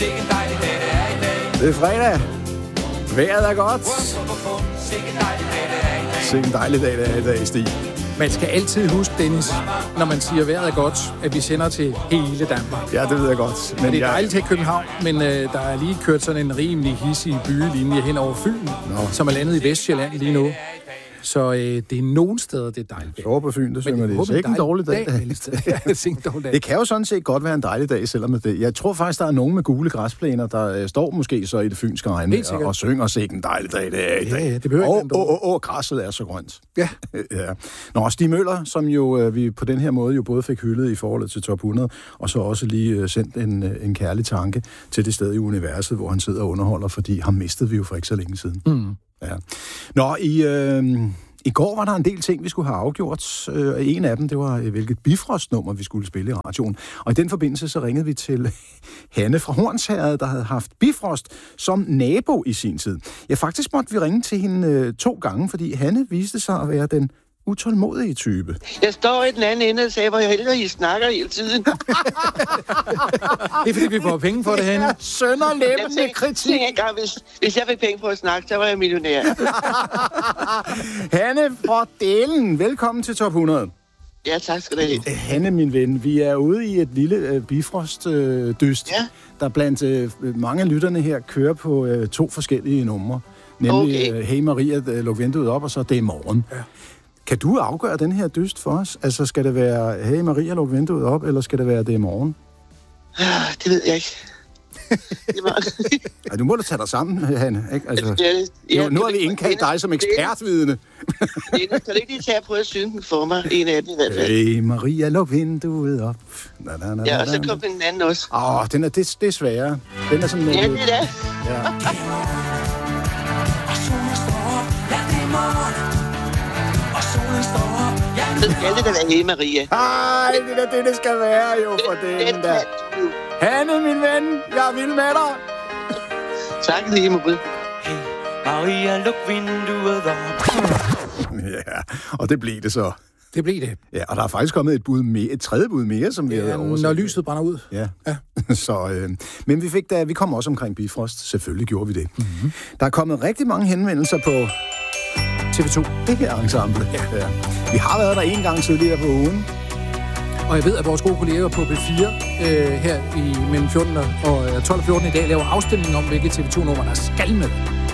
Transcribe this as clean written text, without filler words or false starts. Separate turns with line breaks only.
Sikke dejlig dag, det er i dag.
Det er fredag. Vejret er godt. Sikke dejlig dag, det er i dag, Stig.
Man skal altid huske, Dennis, når man siger, at vejret er godt, at vi sender til hele Danmark.
Ja, det ved jeg godt.
Men det er dejligt til København, men der er lige kørt sådan en rimelig hissig bylinje hen over Fyn, som er landet i Vestjylland lige nu. Så det er nogle steder, det er dejligt.
Så på Fyn, det synger det. Det er ikke en dårlig dag. Det kan jo sådan set godt være en dejlig dag, selvom det. Jeg tror faktisk, der er nogen med gule græsplæner, der står måske så i det fynske regnvejr og synger sig en dejlig dag, det er i dag.
Ja, det behøver ikke
græsset er så grønt.
Ja.
Ja. Nå, Stig Møller, som jo vi på den her måde jo både fik hyldet i forholdet til Top 100, og så også lige sendt en kærlig tanke til det sted i universet, hvor han sidder og underholder, fordi ham mistede vi jo for ikke så længe siden. Ja. Nå, i går var der en del ting, vi skulle have afgjort. En af dem, det var, hvilket Bifrost-nummer vi skulle spille i radioen. Og i den forbindelse, så ringede vi til Hanne fra Hornsherred, der havde haft Bifrost som nabo i sin tid. Ja, faktisk måtte vi ringe til hende 2 gange, fordi Hanne viste sig at være den utålmodige type.
Jeg står i den anden ende og sagde, hvor jeg hellere I snakker hele tiden.
Det er fordi, vi får penge for det, Hanne.
Sønderlemmende kritik.
Jeg tænkte engang, hvis jeg fik penge for at snakke, så var jeg millionær.
Hanne fra Delen, velkommen til Top 100.
Ja, tak skal du have.
Hanne, min ven, vi er ude i et lille Bifrost-dyst, der blandt mange af lytterne her kører på 2 forskellige numre. Nemlig Hey Maria, luk vinduet op, og så Det er morgen. Ja. Kan du afgøre den her dyst for os? Altså, skal det være Hey Maria, luk vinduet op, eller skal det være Det er morgen?
Det ved jeg ikke.
Du må da tage dig sammen, Hanne. Ikke? Altså, nu har vi indkaldt dig som ekspertvidne.
Kan du ikke lige tage og prøve at synge den for mig? En af dem i hvert fald.
Hey Maria, luk vinduet op.
Ja, og så kom den anden også.
Det er sværere. Den er sådan...
Ja, det er det.
Ja.
Så skal det da være Hey Maria.
Ej, det er det skal være jo for den der. Hanne, min ven, jeg er vild med dig.
Tak lige med Gud.
Hey Maria, luk vinduet op.
Ja, og det blev det så.
Det blev det.
Ja, og der er faktisk kommet et tredje bud mere, som vi havde oversat.
Når lyset brænder ud.
Ja. Så, men vi kom også omkring Bifrost. Selvfølgelig gjorde vi det. Mm-hmm. Der er kommet rigtig mange henvendelser på TV2. Det her ensemble. Ja. Vi har været der en gang tidligere på ugen.
Og jeg ved, at vores gode kolleger på B4 her i mellem 14 og 12 og 14 i dag laver afstemning om, hvilke TV2-nummer der skal med.